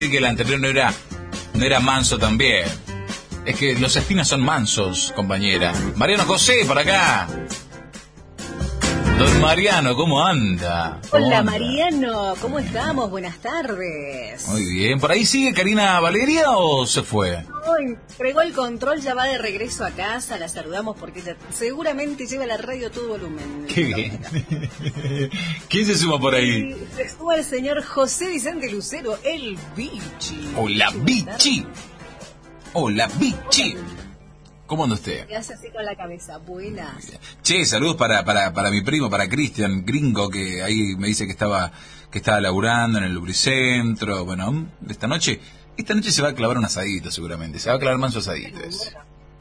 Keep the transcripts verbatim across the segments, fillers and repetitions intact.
que el anterior no era, no era manso también. Es que los espinas son mansos, compañera. Mariano José, por acá. Don Mariano, ¿cómo anda? ¿Cómo Hola anda? Mariano, ¿cómo estamos? Buenas tardes. Muy bien. ¿Por ahí sigue Karina Valeria o se fue? Hoy entregó el control, ya va de regreso a casa, la saludamos porque ella seguramente lleva la radio a todo volumen. Qué bien. ¿Quién se suma por ahí? Y se suma el señor José Vicente Lucero, el Bichi. Hola, Bichi. Hola, Bichi. ¿Cómo anda usted? ¿Qué hace así con la cabeza? Buenas. Che, saludos para, para, para mi primo, para Cristian Gringo, que ahí me dice que estaba que estaba laburando en el Lubricentro. Bueno, esta noche esta noche se va a clavar un asadito seguramente. Se va a clavar manso asadito ese.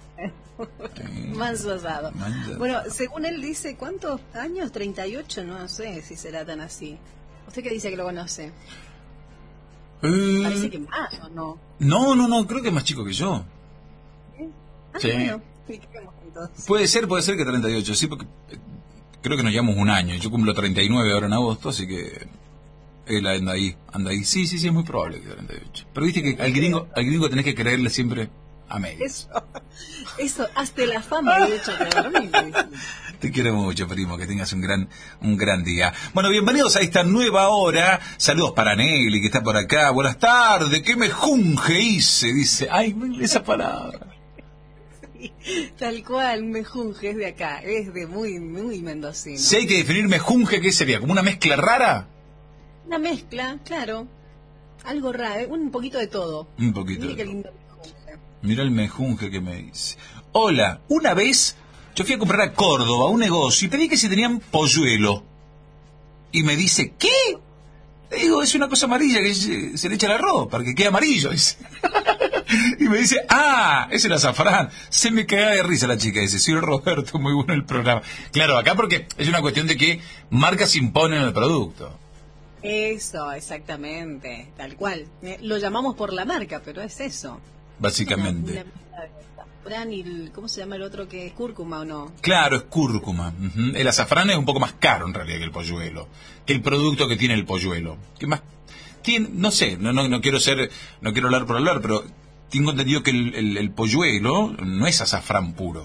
Manso asado. Manso. Bueno, según él dice, ¿cuántos años? treinta y ocho, no sé si será tan así. ¿Usted qué dice que lo conoce? Eh, Parece que más, ¿o no? no, no, no, creo que es más chico que yo. Ah, Sí. bueno, expliquemos entonces. Puede ser, puede ser que treinta y ocho, sí, porque eh, creo que nos llevamos un año. Yo cumplo treinta y nueve ahora en agosto, así que él anda ahí, anda ahí. Sí, sí, sí, es muy probable que treinta y ocho. Pero viste que al gringo, al gringo tenés que creerle siempre a medias. Eso, eso, hasta la fama de hecho de dormir. Te quiero mucho, primo, que tengas un gran un gran día. Bueno, bienvenidos a esta nueva hora. Saludos para Nelly, que está por acá. Buenas tardes, qué mejunje hice, dice. Ay, esa palabra. Tal cual, mejunje es de acá, es de muy, muy mendocino. Si hay que definir mejunje, ¿qué sería? ¿Como una mezcla rara? Una mezcla, claro, algo raro, un poquito de todo. Un poquito Mire de qué todo. lindo mejunje. Mirá el mejunje que me dice. Hola, una vez yo fui a comprar a Córdoba un negocio y pedí que si tenían polluelo. Y me dice, ¿qué? Le digo, es una cosa amarilla que se, se le echa al arroz para que quede amarillo. Dice. Y me dice, ah, es el azafrán. Se me caga de risa la chica. Dice, sí, Roberto, muy bueno el programa. Claro, acá porque es una cuestión de que marcas imponen el producto. Eso, exactamente, tal cual. Eh, Lo llamamos por la marca, pero es eso. Básicamente. Una mezcla de azafrán y el, ¿cómo se llama el otro que es cúrcuma o no? Claro, es cúrcuma. Ujú. El azafrán es un poco más caro en realidad que el polluelo, que el producto que tiene el polluelo. ¿Qué más? Tiene, no sé, no, no, no quiero ser, no quiero hablar por hablar, pero tengo entendido que el, el, el polluelo no es azafrán puro.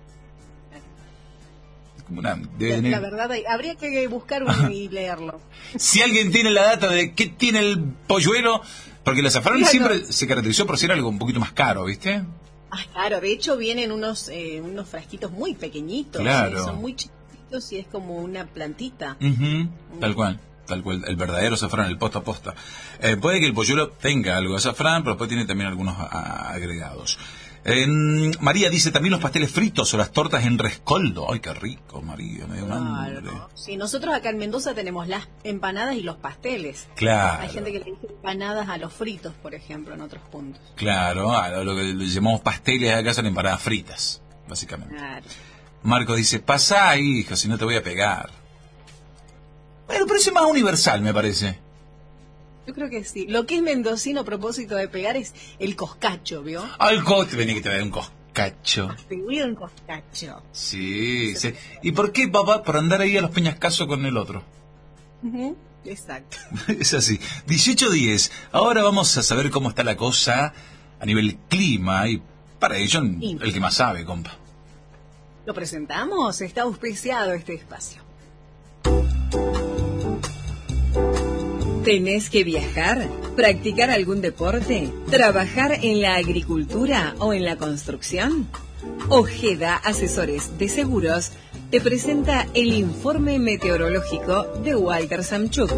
Como una- debe La, tener- la verdad, hay- habría que buscar uno y leerlo. Si alguien tiene la data de qué tiene el polluelo, porque el azafrán Díganos. siempre se caracterizó por ser algo un poquito más caro, ¿viste? Ah, claro, de hecho vienen unos eh, unos frasquitos muy pequeñitos, Claro. eh, son muy chiquitos y es como una plantita. Ujú, tal cual, tal cual, el verdadero azafrán, el posta a posta. Eh, puede que el polluelo tenga algo de azafrán, pero después tiene también algunos a- a- agregados. Eh, María dice también los pasteles fritos o las tortas en rescoldo. Ay, qué rico, María, me dio hambre. Claro. Sí, nosotros acá en Mendoza tenemos las empanadas y los pasteles. Claro, Hay gente que le dice empanadas a los fritos, por ejemplo, en otros puntos. claro, a lo que le llamamos pasteles acá son empanadas fritas, básicamente. Claro. Marco dice, pasá, hijo, si no te voy a pegar. Bueno, pero eso es más universal, me parece. Yo creo que sí. Lo que es mendocino a propósito de pegar es el coscacho, ¿vio? Al cote, vení que te voy a dar un coscacho. Te voy a dar un coscacho. Sí, sí. ¿Y por qué, papá? Por andar ahí a los peñascasos con el otro. Ujú, exacto. Es así. dieciocho diez. Ahora vamos a saber cómo está la cosa a nivel clima y para ello Sí. el que más sabe, compa. ¿Lo presentamos? Está auspiciado este espacio. ¿Tenés que viajar? ¿Practicar algún deporte? ¿Trabajar en la agricultura o en la construcción? Ojeda Asesores de Seguros te presenta el informe meteorológico de Walter Samchuk.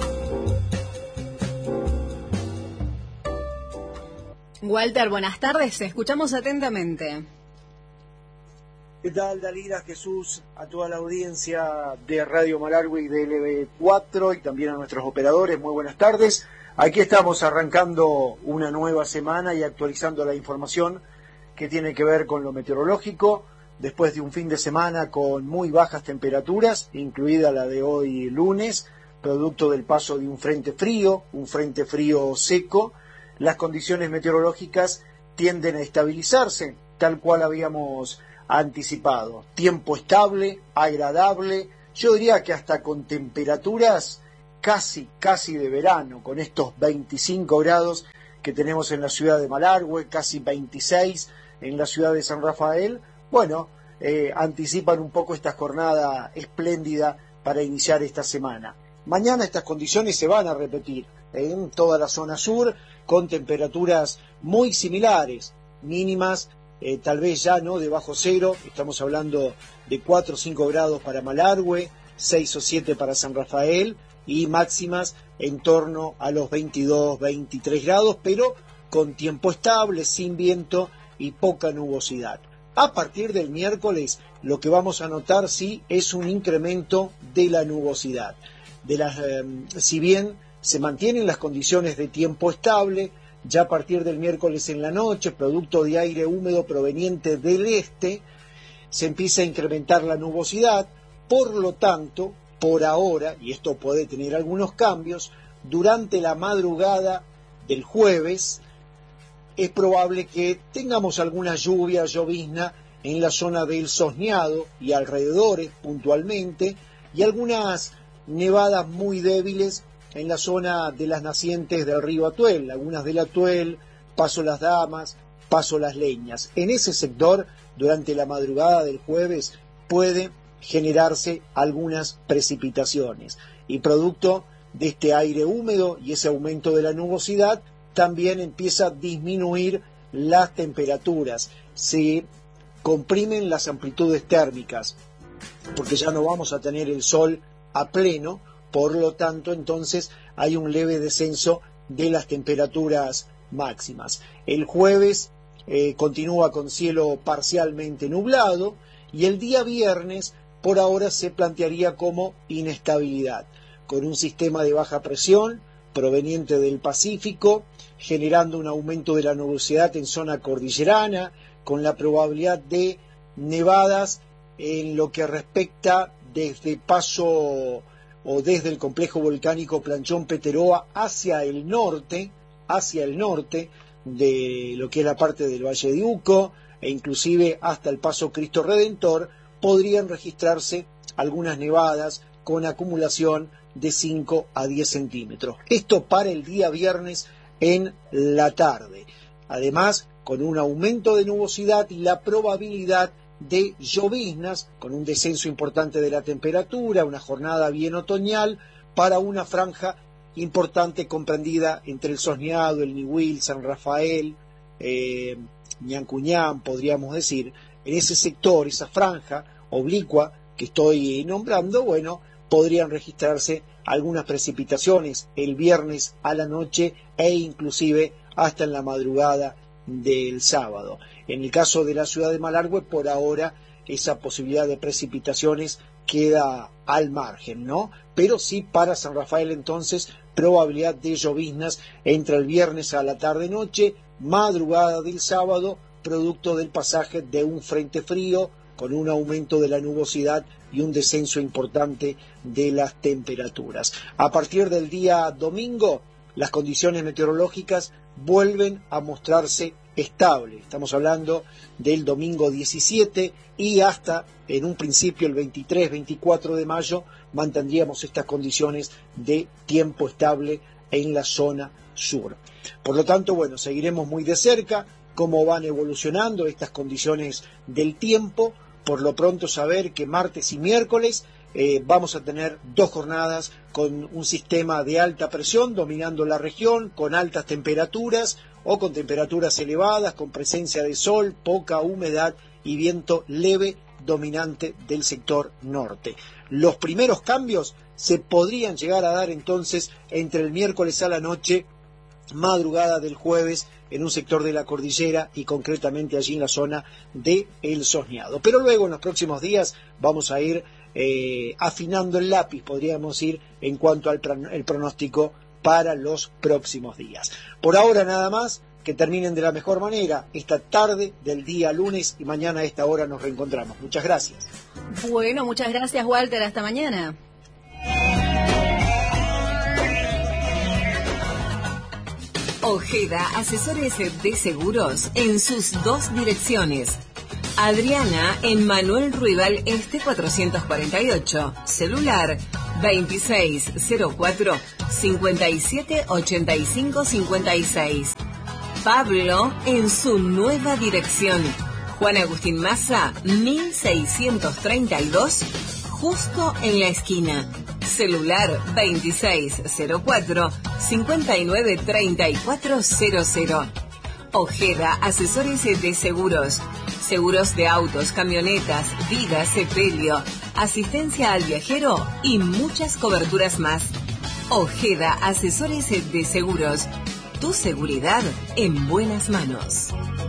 Walter, buenas tardes. Te escuchamos atentamente. ¿Qué tal, Dalila, Jesús, a toda la audiencia de Radio Malargüe y de L B cuatro y también a nuestros operadores? Muy buenas tardes. Aquí estamos arrancando una nueva semana y actualizando la información que tiene que ver con lo meteorológico, después de un fin de semana con muy bajas temperaturas, incluida la de hoy lunes, producto del paso de un frente frío, un frente frío seco. Las condiciones meteorológicas tienden a estabilizarse, tal cual habíamos anticipado. Tiempo estable, agradable, yo diría que hasta con temperaturas casi, casi de verano, con estos veinticinco grados que tenemos en la ciudad de Malargüe, casi veintiséis en la ciudad de San Rafael. Bueno, eh, anticipan un poco esta jornada espléndida para iniciar esta semana. Mañana estas condiciones se van a repetir en toda la zona sur, con temperaturas muy similares, mínimas eh, tal vez ya no de bajo cero, estamos hablando de cuatro o cinco grados para Malargüe, seis o siete para San Rafael, y máximas en torno a los veintidós, veintitrés grados, pero con tiempo estable, sin viento y poca nubosidad. A partir del miércoles lo que vamos a notar sí es un incremento de la nubosidad. De las, eh, si bien se mantienen las condiciones de tiempo estable, ya a partir del miércoles en la noche, producto de aire húmedo proveniente del este, se empieza a incrementar la nubosidad. Por lo tanto, por ahora, y esto puede tener algunos cambios, durante la madrugada del jueves es probable que tengamos alguna lluvia, llovizna en la zona del Sosneado y alrededores puntualmente, y algunas nevadas muy débiles en la zona de las nacientes del río Atuel, Lagunas del Atuel, Paso Las Damas, Paso Las Leñas. En ese sector, durante la madrugada del jueves, puede generarse algunas precipitaciones. Y producto de este aire húmedo y ese aumento de la nubosidad, también empieza a disminuir las temperaturas. Se comprimen las amplitudes térmicas, porque ya no vamos a tener el sol a pleno, por lo tanto, entonces, hay un leve descenso de las temperaturas máximas. El jueves eh, continúa con cielo parcialmente nublado, y el día viernes, por ahora, se plantearía como inestabilidad, con un sistema de baja presión proveniente del Pacífico, generando un aumento de la nubosidad en zona cordillerana, con la probabilidad de nevadas en lo que respecta desde Paso o desde el complejo volcánico Planchón Peteroa hacia el norte, hacia el norte de lo que es la parte del Valle de Uco, e inclusive hasta el Paso Cristo Redentor, podrían registrarse algunas nevadas con acumulación de cinco a diez centímetros. Esto para el día viernes en la tarde. Además, con un aumento de nubosidad y la probabilidad de lloviznas, con un descenso importante de la temperatura, una jornada bien otoñal para una franja importante comprendida entre el Sosneado, el Nihuil, San Rafael, eh, Ñancuñán, podríamos decir. En ese sector, esa franja oblicua que estoy nombrando, bueno, podrían registrarse algunas precipitaciones el viernes a la noche e inclusive hasta en la madrugada del sábado. En el caso de la ciudad de Malargüe, por ahora esa posibilidad de precipitaciones queda al margen, ¿no? Pero sí para San Rafael, entonces, probabilidad de lloviznas entre el viernes a la tarde-noche, madrugada del sábado, producto del pasaje de un frente frío con un aumento de la nubosidad y un descenso importante de las temperaturas. A partir del día domingo, las condiciones meteorológicas vuelven a mostrarse estables. Estamos hablando del domingo diecisiete y hasta en un principio el veintitrés, veinticuatro de mayo mantendríamos estas condiciones de tiempo estable en la zona sur. Por lo tanto, bueno, seguiremos muy de cerca cómo van evolucionando estas condiciones del tiempo. Por lo pronto saber que martes y miércoles eh, vamos a tener dos jornadas con un sistema de alta presión dominando la región, con altas temperaturas o con temperaturas elevadas, con presencia de sol, poca humedad y viento leve dominante del sector norte. Los primeros cambios se podrían llegar a dar entonces entre el miércoles a la noche, madrugada del jueves, en un sector de la cordillera y concretamente allí en la zona de El Sosneado. Pero luego en los próximos días vamos a ir eh, afinando el lápiz, podríamos ir en cuanto al pron- el pronóstico para los próximos días. Por ahora nada más, que terminen de la mejor manera esta tarde del día lunes y mañana a esta hora nos reencontramos. Muchas gracias. Bueno, muchas gracias, Walter. Hasta mañana. Ojeda, asesores de seguros en sus dos direcciones. Adriana en Manuel Ruibal Este cuatrocientos cuarenta y ocho. Celular veintiséis cero cuatro, cincuenta y siete ochenta y cinco cincuenta y seis. Pablo en su nueva dirección. Juan Agustín Maza, mil seiscientos treinta y dos, justo en la esquina. Celular veintiséis cero cuatro, cincuenta y nueve treinta y cuatro cero cero. Ojeda Asesores de Seguros. Seguros de autos, camionetas, vida, sepelio, asistencia al viajero y muchas coberturas más. Ojeda Asesores de Seguros. Tu seguridad en buenas manos.